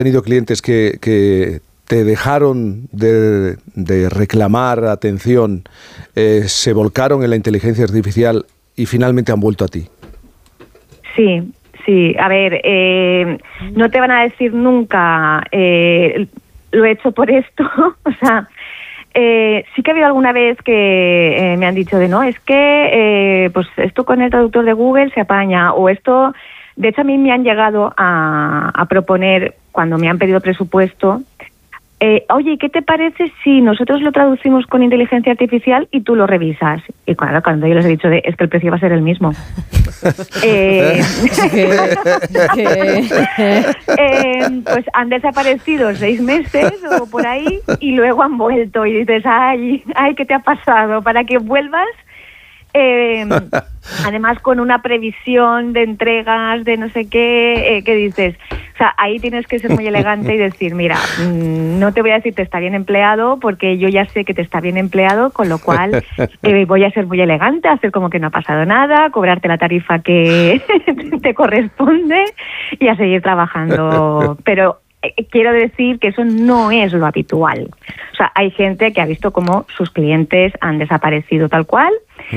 tenido clientes que te dejaron de reclamar atención, se volcaron en la inteligencia artificial y finalmente han vuelto a ti. Sí. A ver, no te van a decir nunca lo he hecho por esto, o sea, sí que ha habido alguna vez que me han dicho no, es que pues esto con el traductor de Google se apaña, o esto, de hecho a mí me han llegado a proponer, cuando me han pedido presupuesto, oye, ¿qué te parece si nosotros lo traducimos con inteligencia artificial y tú lo revisas? Y claro, cuando yo les he dicho es que el precio va a ser el mismo. Pues han desaparecido 6 meses o por ahí y luego han vuelto y dices, ay, ¿qué te ha pasado? Para que vuelvas, además con una previsión de entregas, de no sé qué, que dices, o sea, ahí tienes que ser muy elegante y decir, mira, no te voy a decir te está bien empleado, porque yo ya sé que te está bien empleado, con lo cual voy a ser muy elegante, hacer como que no ha pasado nada, cobrarte la tarifa que te corresponde y a seguir trabajando. Pero quiero decir que eso no es lo habitual. O sea, hay gente que ha visto cómo sus clientes han desaparecido tal cual,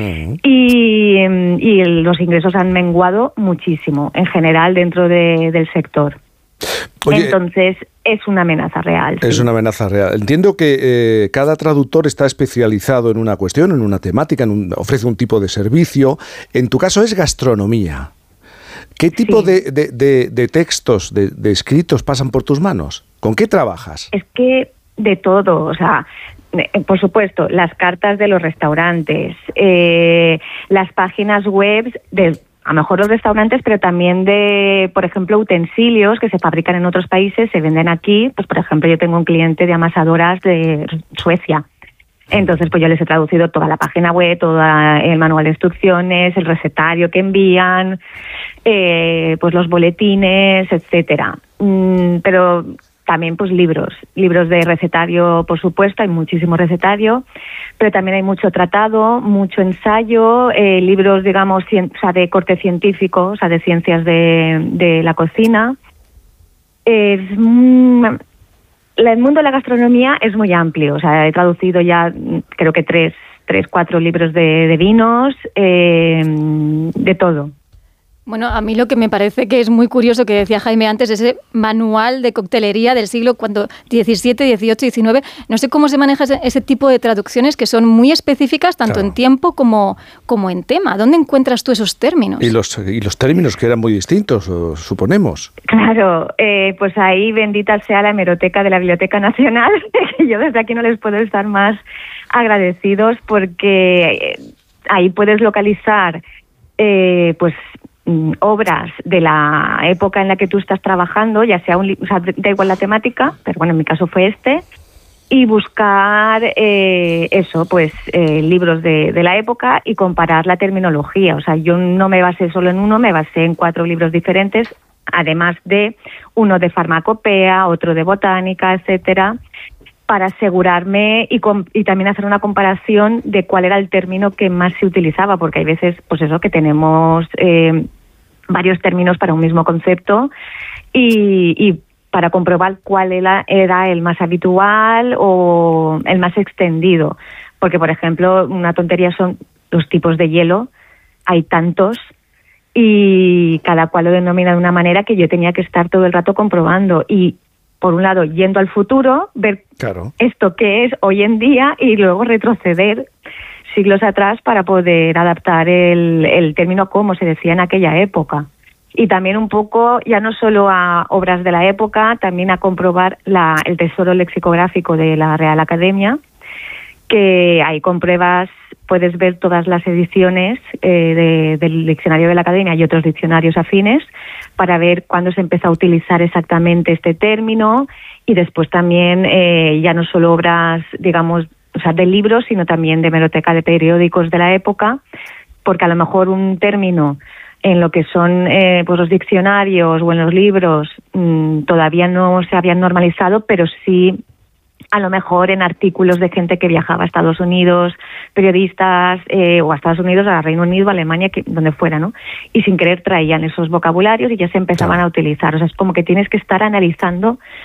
y los ingresos han menguado muchísimo, en general, dentro del sector. Oye, entonces, es una amenaza real. Es una amenaza real. Entiendo que cada traductor está especializado en una cuestión, en una temática, ofrece un tipo de servicio. En tu caso es gastronomía. ¿Qué tipo de textos, de escritos pasan por tus manos? ¿Con qué trabajas? Es que de todo, o sea, por supuesto, las cartas de los restaurantes, las páginas web de, a lo mejor los restaurantes, pero también de, por ejemplo, utensilios que se fabrican en otros países, se venden aquí. Pues, por ejemplo, yo tengo un cliente de amasadoras de Suecia. Entonces, pues yo les he traducido toda la página web, todo el manual de instrucciones, el recetario que envían, pues los boletines, etcétera. Pero también, pues libros de recetario, por supuesto, hay muchísimo recetario, pero también hay mucho tratado, mucho ensayo, libros, digamos, o sea, de corte científico, o sea, de ciencias de la cocina. El mundo de la gastronomía es muy amplio, o sea, he traducido ya creo que 4 libros de vinos, de todo. Bueno, a mí lo que me parece que es muy curioso, que decía Jaime antes, ese manual de coctelería del siglo XVII, XVIII, XIX. No sé cómo se maneja ese tipo de traducciones que son muy específicas, tanto en tiempo como en tema. ¿Dónde encuentras tú esos términos? Y los términos que eran muy distintos, suponemos. Claro, pues ahí bendita sea la hemeroteca de la Biblioteca Nacional, que yo desde aquí no les puedo estar más agradecidos, porque ahí puedes localizar, pues, obras de la época en la que tú estás trabajando, ya sea o sea, da igual la temática, pero bueno, en mi caso fue y buscar libros de la época y comparar la terminología. O sea, yo no me basé solo en uno, me basé en 4 libros diferentes, además de uno de farmacopea, otro de botánica, etcétera, para asegurarme y también hacer una comparación de cuál era el término que más se utilizaba, porque hay veces, pues eso, que tenemos varios términos para un mismo concepto y para comprobar cuál era el más habitual o el más extendido. Porque, por ejemplo, una tontería son los tipos de hielo, hay tantos, y cada cual lo denomina de una manera que yo tenía que estar todo el rato comprobando. Y por un lado, yendo al futuro, ver esto que es hoy en día y luego retroceder siglos atrás para poder adaptar el término como se decía en aquella época. Y también un poco, ya no solo a obras de la época, también a comprobar el tesoro lexicográfico de la Real Academia, que ahí compruebas, puedes ver todas las ediciones del diccionario de la Academia y otros diccionarios afines para ver cuándo se empezó a utilizar exactamente este término, y después también ya no solo obras, digamos, o sea, de libros, sino también de hemeroteca de periódicos de la época, porque a lo mejor un término en lo que son pues los diccionarios o en los libros todavía no se habían normalizado, pero sí a lo mejor en artículos de gente que viajaba a Estados Unidos, periodistas, o a Estados Unidos, a Reino Unido, a Alemania, donde fuera, ¿no? Y sin querer traían esos vocabularios y ya se empezaban a utilizar. O sea, es como que tienes que estar analizando